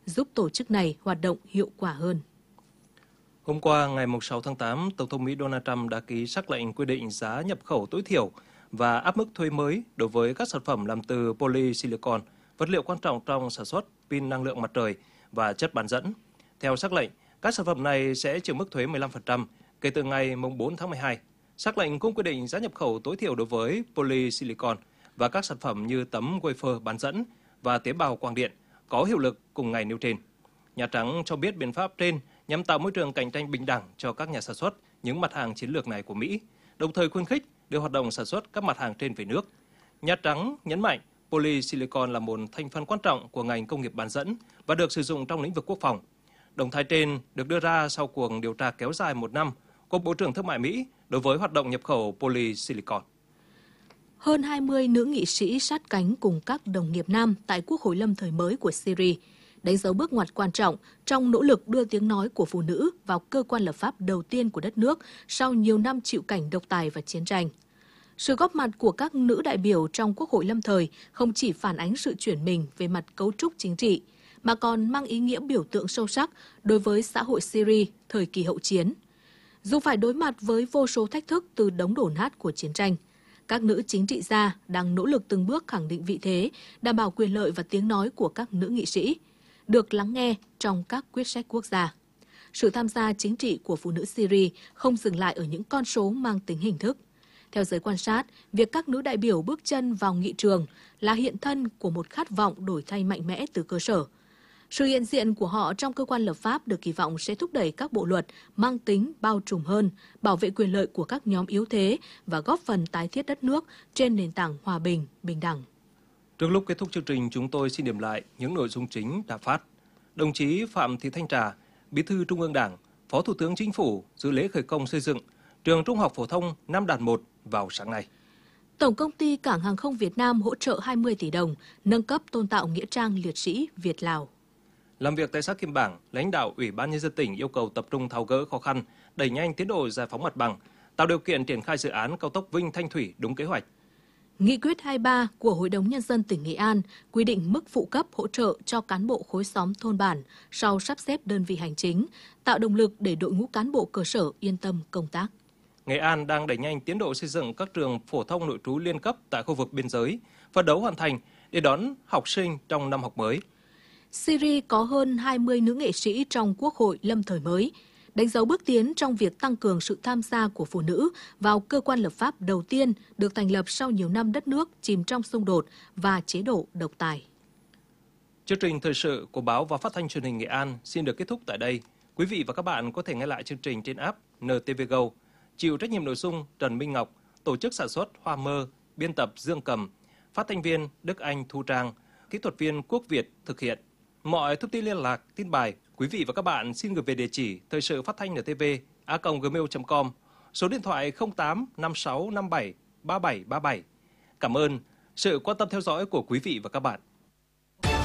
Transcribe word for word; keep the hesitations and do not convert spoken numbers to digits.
giúp tổ chức này hoạt động hiệu quả hơn. Hôm qua, ngày sáu tháng tám, Tổng thống Mỹ Donald Trump đã ký sắc lệnh quy định giá nhập khẩu tối thiểu và áp mức thuế mới đối với các sản phẩm làm từ polysilicon, vật liệu quan trọng trong sản xuất pin năng lượng mặt trời và chất bán dẫn. Theo sắc lệnh, các sản phẩm này sẽ chịu mức thuế mười lăm phần trăm kể từ ngày bốn tháng mười hai. Sắc lệnh cũng quy định giá nhập khẩu tối thiểu đối với polysilicon và các sản phẩm như tấm wafer bán dẫn và tế bào quang điện có hiệu lực cùng ngày nêu trên. Nhà Trắng cho biết biện pháp trên nhằm tạo môi trường cạnh tranh bình đẳng cho các nhà sản xuất những mặt hàng chiến lược này của Mỹ, đồng thời khuyến khích đưa hoạt động sản xuất các mặt hàng trên về nước. Nhà Trắng nhấn mạnh polysilicon là một thành phần quan trọng của ngành công nghiệp bán dẫn và được sử dụng trong lĩnh vực quốc phòng. Động thái trên được đưa ra sau cuộc điều tra kéo dài một năm của Bộ trưởng Thương mại Mỹ đối với hoạt động nhập khẩu polysilicon. Hơn hai mươi nữ nghị sĩ sát cánh cùng các đồng nghiệp nam tại Quốc hội lâm thời mới của Syria, đánh dấu bước ngoặt quan trọng trong nỗ lực đưa tiếng nói của phụ nữ vào cơ quan lập pháp đầu tiên của đất nước sau nhiều năm chịu cảnh độc tài và chiến tranh. Sự góp mặt của các nữ đại biểu trong Quốc hội lâm thời không chỉ phản ánh sự chuyển mình về mặt cấu trúc chính trị, mà còn mang ý nghĩa biểu tượng sâu sắc đối với xã hội Syria thời kỳ hậu chiến. Dù phải đối mặt với vô số thách thức từ đống đổ nát của chiến tranh, các nữ chính trị gia đang nỗ lực từng bước khẳng định vị thế, đảm bảo quyền lợi và tiếng nói của các nữ nghị sĩ, được lắng nghe trong các quyết sách quốc gia. Sự tham gia chính trị của phụ nữ Syria không dừng lại ở những con số mang tính hình thức. Theo giới quan sát, việc các nữ đại biểu bước chân vào nghị trường là hiện thân của một khát vọng đổi thay mạnh mẽ từ cơ sở. Sự hiện diện của họ trong cơ quan lập pháp được kỳ vọng sẽ thúc đẩy các bộ luật mang tính bao trùm hơn, bảo vệ quyền lợi của các nhóm yếu thế và góp phần tái thiết đất nước trên nền tảng hòa bình, bình đẳng. Trước lúc kết thúc chương trình, chúng tôi xin điểm lại những nội dung chính đã phát. Đồng chí Phạm Thị Thanh Trà, Bí thư Trung ương Đảng, Phó Thủ tướng Chính phủ dự lễ khởi công xây dựng trường Trung học phổ thông Nam Đàn một vào sáng nay. Tổng công ty Cảng hàng không Việt Nam hỗ trợ hai mươi tỷ đồng nâng cấp tôn tạo nghĩa trang liệt sĩ Việt Lào. Làm việc tại xã Kim Bảng, lãnh đạo Ủy ban Nhân dân tỉnh yêu cầu tập trung tháo gỡ khó khăn, đẩy nhanh tiến độ giải phóng mặt bằng, tạo điều kiện triển khai dự án cao tốc Vinh Thanh Thủy đúng kế hoạch. Nghị quyết hai mươi ba của Hội đồng Nhân dân tỉnh Nghệ An quy định mức phụ cấp hỗ trợ cho cán bộ khối xóm thôn bản sau sắp xếp đơn vị hành chính, tạo động lực để đội ngũ cán bộ cơ sở yên tâm công tác. Nghệ An đang đẩy nhanh tiến độ xây dựng các trường phổ thông nội trú liên cấp tại khu vực biên giới, phấn đấu hoàn thành để đón học sinh trong năm học mới. Syria có hơn hai mươi nữ nghệ sĩ trong Quốc hội lâm thời mới, đánh dấu bước tiến trong việc tăng cường sự tham gia của phụ nữ vào cơ quan lập pháp đầu tiên được thành lập sau nhiều năm đất nước chìm trong xung đột và chế độ độc tài. Chương trình thời sự của báo và phát thanh truyền hình Nghệ An xin được kết thúc tại đây. Quý vị và các bạn có thể nghe lại chương trình trên app en tê vê Go. Chịu trách nhiệm nội dung Trần Minh Ngọc, tổ chức sản xuất Hoa Mơ, biên tập Dương Cầm, phát thanh viên Đức Anh Thu Trang, kỹ thuật viên Quốc Việt thực hiện. Mọi thông tin liên lạc, tin bài, quý vị và các bạn xin gửi về địa chỉ thời sự phát thanh en tê vê a còng gmail chấm com, số điện thoại không tám năm sáu năm bảy ba bảy ba bảy. Cảm ơn sự quan tâm theo dõi của quý vị và các bạn.